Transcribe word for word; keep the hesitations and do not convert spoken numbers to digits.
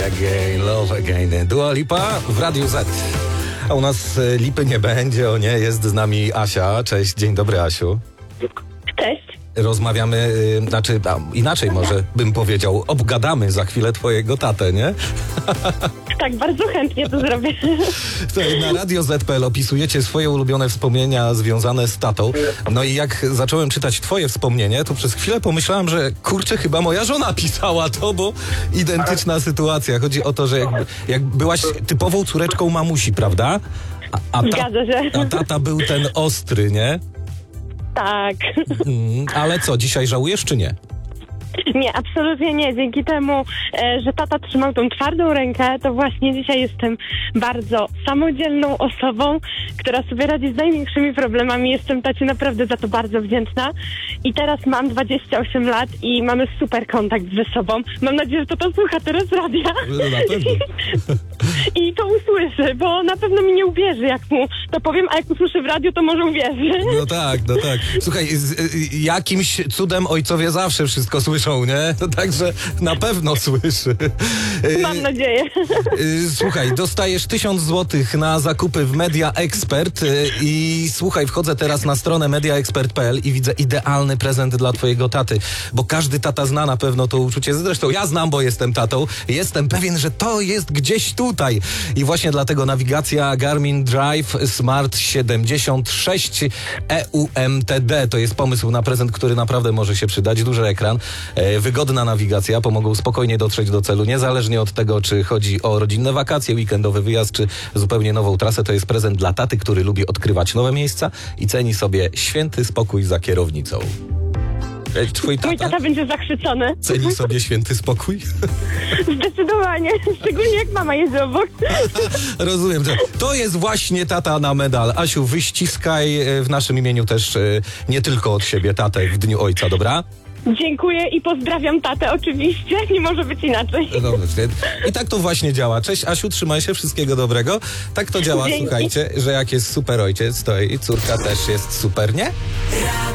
again, love again. Dua Lipa w Radiu Z. A u nas lipy nie będzie, o nie, jest z nami Asia. Cześć, dzień dobry, Asiu. Cześć. Rozmawiamy, yy, znaczy a, inaczej może bym powiedział, obgadamy za chwilę twojego tatę, nie? Tak, bardzo chętnie to zrobię. Tutaj na Radio Z kropka pe el opisujecie swoje ulubione wspomnienia związane z tatą. No i jak zacząłem czytać twoje wspomnienie, to przez chwilę pomyślałem, że kurczę, chyba moja żona pisała to, bo identyczna sytuacja. Chodzi o to, że jak, jak byłaś typową córeczką mamusi, prawda? A, a, ta, Zgadza się. a tata był ten ostry, nie? Tak. Mm, ale co, dzisiaj żałujesz czy nie? Nie, absolutnie nie. Dzięki temu, e, że tata trzymał tą twardą rękę, to właśnie dzisiaj jestem bardzo samodzielną osobą, która sobie radzi z największymi problemami. Jestem tacie naprawdę za to bardzo wdzięczna. I teraz mam dwadzieścia osiem lat i mamy super kontakt ze sobą. Mam nadzieję, że to to słucha teraz radia. Na pewno. I to usłyszy, bo na pewno mi nie uwierzy, jak mu to powiem, a jak usłyszy w radiu, to może uwierzy. No tak, no tak. Słuchaj, z, y, jakimś cudem ojcowie zawsze wszystko słyszą, nie? To także na pewno słyszy. Y, Mam nadzieję. y, słuchaj, dostajesz tysiąc złotych na zakupy w Media Expert y, i słuchaj, wchodzę teraz na stronę media expert kropka pe el i widzę idealny prezent dla twojego taty, bo każdy tata zna na pewno to uczucie. Zresztą ja znam, bo jestem tatą. Jestem pewien, że to jest gdzieś tutaj. I właśnie dlatego nawigacja Garmin Drive Smart siedemdziesiąt sześć E U M T D to jest pomysł na prezent, który naprawdę może się przydać. Duży ekran, e, wygodna nawigacja, pomogą spokojnie dotrzeć do celu, niezależnie od tego, czy chodzi o rodzinne wakacje, weekendowy wyjazd, czy zupełnie nową trasę. To jest prezent dla taty, który lubi odkrywać nowe miejsca i ceni sobie święty spokój za kierownicą. Twój Mój tata tata będzie zachwycony. ceni sobie święty spokój? Zdecydowanie. Szczególnie jak mama jest obok. Rozumiem. To jest właśnie tata na medal. Asiu, wyściskaj w naszym imieniu też nie tylko od siebie tatę w Dniu Ojca, dobra? Dziękuję i pozdrawiam tatę oczywiście. Nie może być inaczej. No, i tak to właśnie działa. Cześć Asiu, trzymaj się, wszystkiego dobrego. Tak to działa, Dzięki. słuchajcie, że jak jest super ojciec, to i córka też jest super, nie?